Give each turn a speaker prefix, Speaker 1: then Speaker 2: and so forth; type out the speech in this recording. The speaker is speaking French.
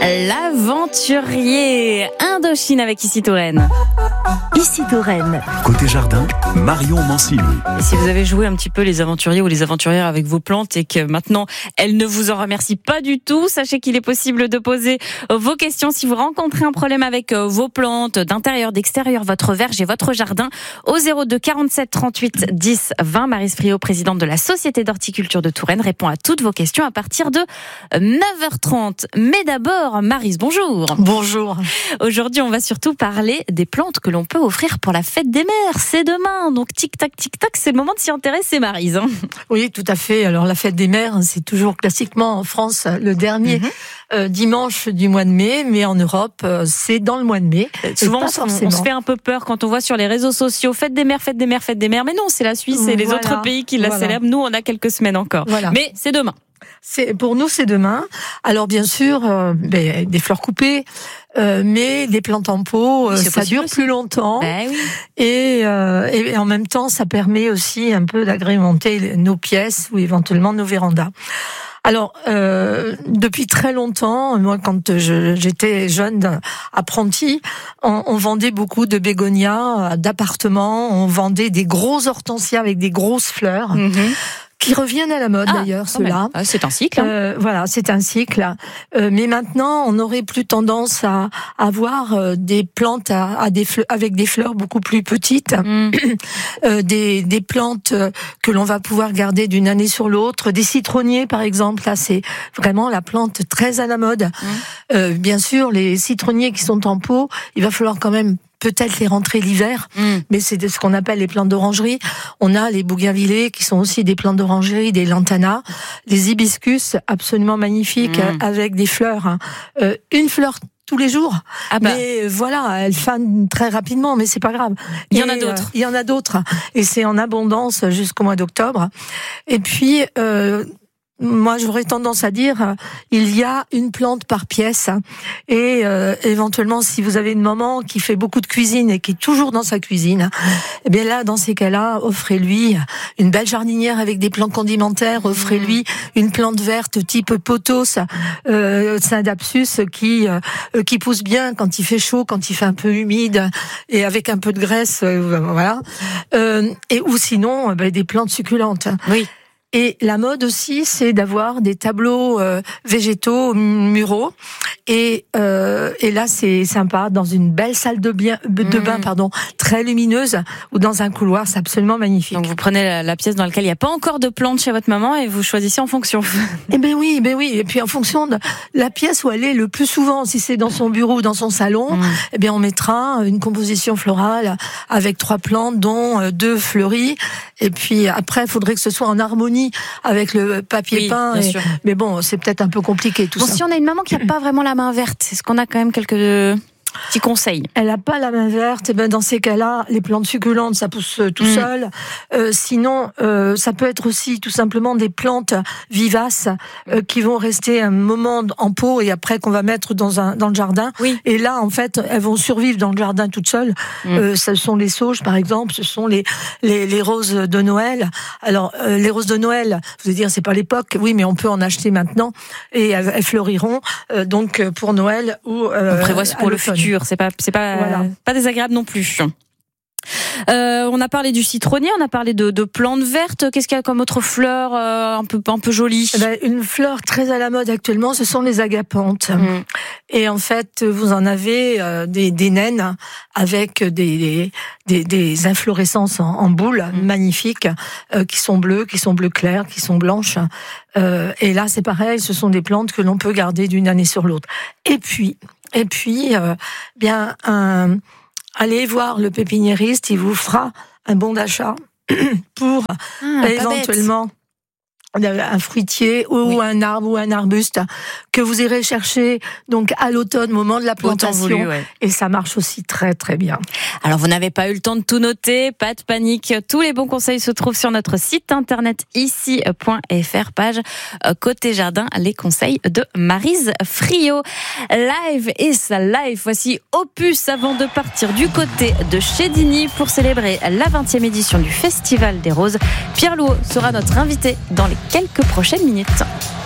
Speaker 1: L'aventurier Indochine avec Ici Touraine.
Speaker 2: Ici Touraine.
Speaker 3: Côté jardin, Marion Mancini.
Speaker 1: Et si vous avez joué un petit peu les aventuriers ou les aventurières avec vos plantes et que maintenant elles ne vous en remercient pas du tout, sachez qu'il est possible de poser vos questions si vous rencontrez un problème avec vos plantes d'intérieur, d'extérieur, votre verge et votre jardin au 02 47 38 10 20. Maryse Friot, présidente de la Société d'horticulture de Touraine, répond à toutes vos questions à partir de 9h30. Mais d'abord, Maryse, bonjour.
Speaker 2: Bonjour.
Speaker 1: Aujourd'hui, on va surtout parler des plantes que l'on peut offrir pour la fête des mères. C'est demain, donc tic-tac, c'est le moment de s'y intéresser, Maryse.
Speaker 2: Oui, tout à fait. Alors, la fête des mères, c'est toujours classiquement en France le dernier dimanche du mois de mai, mais en Europe, c'est dans le mois de mai.
Speaker 1: Souvent, on se fait un peu peur quand on voit sur les réseaux sociaux fête des mères. Mais non, c'est la Suisse et les autres pays qui la célèbrent. Nous, on a quelques semaines encore. Voilà. Mais c'est demain.
Speaker 2: Pour nous, c'est demain. Alors, bien sûr, des fleurs coupées, mais des plantes en pot, ça dure plus longtemps.
Speaker 1: Oui.
Speaker 2: Et en même temps, ça permet aussi un peu d'agrémenter nos pièces ou éventuellement nos vérandas. Alors, depuis très longtemps, moi, quand j'étais jeune apprentie, on vendait beaucoup de bégonias d'appartements, on vendait des gros hortensias avec des grosses fleurs. Qui reviennent à la mode d'ailleurs, ceux-là.
Speaker 1: C'est un cycle.
Speaker 2: Voilà, c'est un cycle. Mais maintenant, on aurait plus tendance à avoir des plantes avec des fleurs beaucoup plus petites, des plantes que l'on va pouvoir garder d'une année sur l'autre, des citronniers par exemple. Là, c'est vraiment la plante très à la mode. Bien sûr, les citronniers qui sont en pot, il va falloir quand même peut-être les rentrer l'hiver, mais c'est ce qu'on appelle les plantes d'orangerie. On a les bougainvillées qui sont aussi des plantes d'orangerie, des lantanas, les hibiscus absolument magnifiques avec des fleurs. Une fleur tous les jours, mais voilà, elles fanent très rapidement, mais c'est pas grave.
Speaker 1: Il y en a d'autres.
Speaker 2: Il y en a d'autres, et c'est en abondance jusqu'au mois d'octobre. Et puis moi, j'aurais tendance à dire, il y a une plante par pièce. Et éventuellement, si vous avez une maman qui fait beaucoup de cuisine et qui est toujours dans sa cuisine, eh bien là, dans ces cas-là, offrez-lui une belle jardinière avec des plantes condimentaires. Offrez-lui une plante verte type pothos, Scindapsus, qui pousse bien quand il fait chaud, quand il fait un peu humide et avec un peu de graisse, voilà. Ou sinon, des plantes succulentes.
Speaker 1: Oui.
Speaker 2: Et la mode aussi, c'est d'avoir des tableaux végétaux muraux. Et là, c'est sympa, dans une belle salle de bain, très lumineuse, ou dans un couloir, c'est absolument magnifique.
Speaker 1: Donc vous prenez la pièce dans laquelle il n'y a pas encore de plantes chez votre maman et vous choisissez en fonction.
Speaker 2: Eh ben oui. Et puis en fonction de la pièce où elle est le plus souvent, si c'est dans son bureau ou dans son salon, eh bien on mettra une composition florale avec 3 plantes, dont 2 fleuries. Et puis après, il faudrait que ce soit en harmonie avec le papier peint. Mais bon, c'est peut-être un peu compliqué tout ça.
Speaker 1: Si on a une maman qui n'a pas vraiment la main verte, est-ce qu'on a quand même quelques petits conseils?
Speaker 2: Elle n'a pas la main verte, et dans ces cas-là, les plantes succulentes, ça pousse tout seul. Sinon, ça peut être aussi tout simplement des plantes vivaces qui vont rester un moment en pot et après qu'on va mettre dans le jardin. Oui. Et là, en fait, elles vont survivre dans le jardin toutes seules. Ce sont les sauges, par exemple, ce sont les roses de Noël. Alors, les roses de Noël, vous allez dire, c'est pas l'époque. Oui, mais on peut en acheter maintenant et elles fleuriront. Donc, pour Noël ou
Speaker 1: on prévoit pour le futur. C'est pas désagréable non plus. On a parlé du citronnier, on a parlé de plantes vertes. Qu'est-ce qu'il y a comme autre fleur un peu jolie?
Speaker 2: Une fleur très à la mode actuellement, ce sont les agapantes. Et en fait, vous en avez des naines avec des inflorescences en boule magnifiques qui sont bleues claires, qui sont blanches. Et là, c'est pareil, ce sont des plantes que l'on peut garder d'une année sur l'autre. Et puis, allez voir le pépiniériste, il vous fera un bon d'achat pour éventuellement un fruitier ou un arbre ou un arbuste que vous irez chercher donc à l'automne, au moment de la plantation, et ça marche aussi très très bien.
Speaker 1: Alors vous n'avez pas eu le temps de tout noter, pas de panique, tous les bons conseils se trouvent sur notre site internet ici.fr, page Côté Jardin, les conseils de Maryse Friot. Live is life, voici Opus avant de partir du côté de Chédigny pour célébrer la 20e édition du Festival des Roses. Pierre Louot sera notre invité dans les quelques prochaines minutes.